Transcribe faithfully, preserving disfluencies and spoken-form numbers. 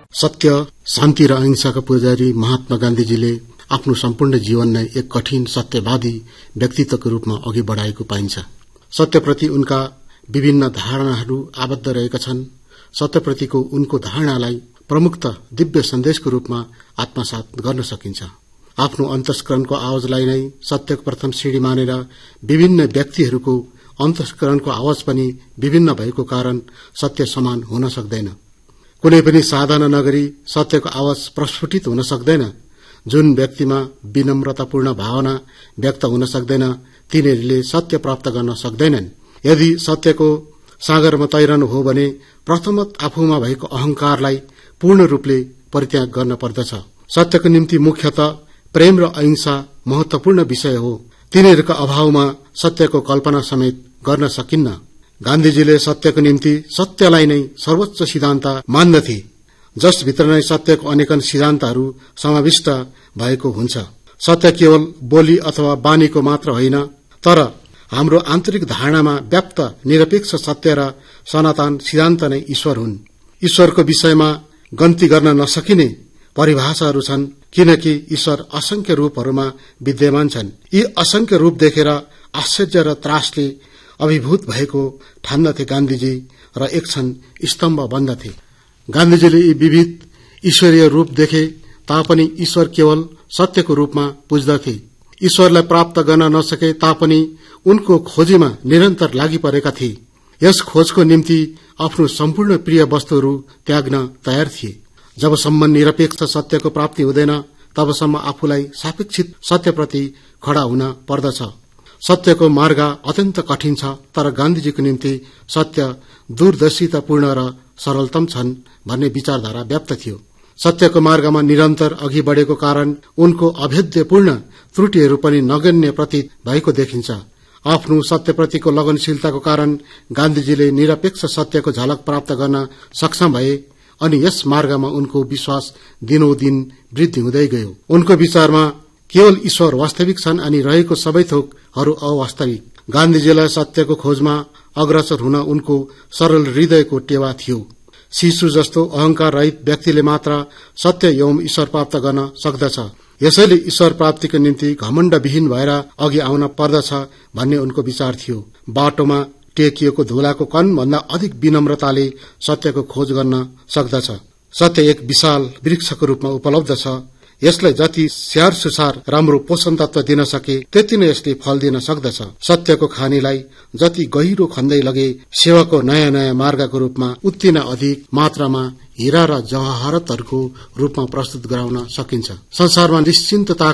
सत्य, शान्ति र अहिंसाका पुजारी महात्मा गान्धीजीले आफ्नो सम्पूर्ण जीवन नै एक कठिन सत्यवादी व्यक्तित्वको रूपमा अघि बढाएको पाइन्छ। सत्यप्रति उनका विभिन्न धारणाहरू आबद्ध रहेका छन्। सत्यप्रतिको उनको धारणालाई प्रमुखतः दिव्य सन्देशको रूपमा आत्मसात गर्न सकिन्छ। आफ्नो अन्तस्करणको आवाजलाई नै सत्यको प्रथम सिंढी मानेर विभिन्न व्यक्तिहरूको अन्तस्करणको आवाज पनि विभिन्न भएको कारण सत्य समान हुन सक्दैन। कुनै पनि साधना नगरी सत्यको आवाज प्रस्फुटित हुन सक्दैन। जुन व्यक्तिमा विनम्रतापूर्ण भावना व्यक्त हुन सक्दैन तिनीहरूले सत्य प्राप्त गर्न सक्दैनन्। यदि सत्यको सागरमा तैरनु हो भने प्रथमत आफूमा भएको अहंकारलाई पूर्ण रूपले परित्याग गर्न पर्दछ। सत्यको निम्ति मुख्यतः प्रेम र अहिंसा महत्वपूर्ण विषय हो। तिनीहरूका अभावमा सत्यको कल्पना समेत गर्न सकिन्न। गान्धीजीले सत्यको निम्ति सत्यलाई नै सर्वोच्च सिद्धान्त मान्दथे, जसभित्र नै सत्यको अनेकन सिद्धान्तहरू समाविष्ट भएको हुन्छ। सत्य केवल बोली अथवा बानीको मात्र होइन, तर हाम्रो आन्तरिक धारणामा व्याप्त निरपेक्ष सत्य र सनातन सिद्धान्त नै ईश्वर हुन्। ईश्वरको विषयमा गन्ती गर्न नसकिने परिभाषाहरू छन्, किनकि ईश्वर असंख्य रूपहरूमा विद्यमान छन्। यी असंख्य रूप देखेर आश्चर्य र त्रासले अभिभूत भएको ठान्दथे गान्धीजी र एक क्षण स्तम्भ बन्दथे। गान्धीजीले यी विविध ईश्वरीय रूप देखे तापनि ईश्वर केवल सत्यको रूपमा पुज्दथे। ईश्वरलाई प्राप्त गर्न नसके तापनि उनको खोजीमा निरन्तर लागि परेका थिए। यस खोजको निम्ति आफ्नो सम्पूर्ण प्रिय वस्तुहरू त्याग्न तयार थिए। जबसम्म निरपेक्ष सत्यको प्राप्ति हुँदैन तबसम्म आफूलाई सापेक्षित सत्यप्रति खड़ा हुन पर्दछ। सत्यको मार्ग अत्यन्त कठिन छ, तर गान्धीजीको निम्ति सत्य दूरदर्शितापूर्ण र सरलतम छन् भन्ने विचारधारा व्याप्त थियो। सत्यको मार्गमा निरन्तर अघि बढेको कारण उनको अभेद्यपूर्ण त्रुटिहरू पनि नगण्य प्रतीत भएको देखिन्छ। आफ्नो सत्यप्रतिको लगनशीलताको कारण गान्धीजीले निरपेक्ष सत्यको झलक प्राप्त गर्न सक्षम भए अनि यस मार्गमा उनको विश्वास दिनोदिन वृद्धि हुँदै गयो। उनको विचारमा केवल ईश्वर वास्तविक छन् अनि रहेको सबै थोकहरू अवास्तविक। गान्धीजीलाई सत्यको खोजमा अग्रसर हुन उनको सरल हृदयको टेवा थियो। शिशु जस्तो अहंकार रहित व्यक्तिले मात्र सत्य एवं ईश्वर प्राप्त गर्न सक्दछ। यसैले ईश्वर प्राप्तिको निम्ति घमण्डविहीन भएर अघि आउन पर्दछ भन्ने उनको विचार थियो। बाटोमा टेकिएको धुलाको कणभन्दा अधिक विनम्रताले सत्यको खोज गर्न सक्दछ। सत्य एक विशाल वृक्षको रूपमा उपलब्ध छ। यसलाई जति स्याहार सुसार राम्रो पोषण तत्व दिन सके त्यति नै यसले फल दिन सक्दछ। सत्यको खानीलाई जति गहिरो खन्दै लगे सेवाको नयाँ नयाँ मार्गको रूपमा उति नै अधिक मात्रामा हीरा र जवाहरतहरूको रूपमा प्रस्तुत गराउन सकिन्छ। संसारमा निश्चिन्तता